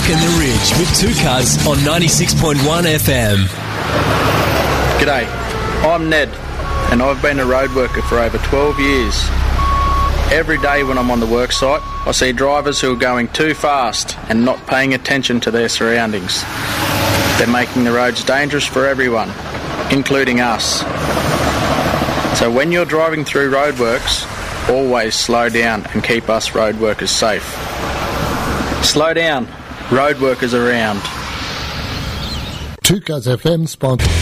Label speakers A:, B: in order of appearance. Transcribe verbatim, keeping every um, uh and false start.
A: Rockin' the Ridge with Two Cuz on ninety-six point one F M.
B: G'day, I'm Ned, and I've been a road worker for over twelve years. Every day when I'm on the work site, I see drivers who are going too fast and not paying attention to their surroundings. They're making the roads dangerous for everyone, including us. So when you're driving through roadworks, always slow down and keep us road workers safe. Slow down, road workers around.
C: Two Cuz F M sponsor.